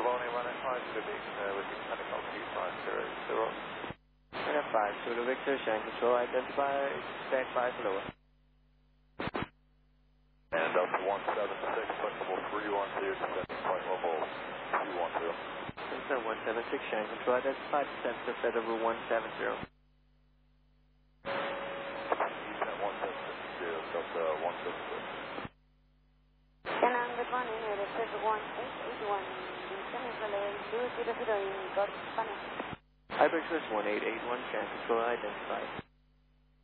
Bologna 195 Zulu with mechanical 2500. 105 Zulu Victor, Shannon Control, identify, stand by for lower. And Delta 176, flexible 312, descending flight level 212. Delta 176, Shannon Control, identify, descend to flight level 170. Descent 176, Delta 176. Shannon, good morning, this is 1881, descending for level 200 in Gulf, Spanish. Ibex 1881, Shannon Control, identified.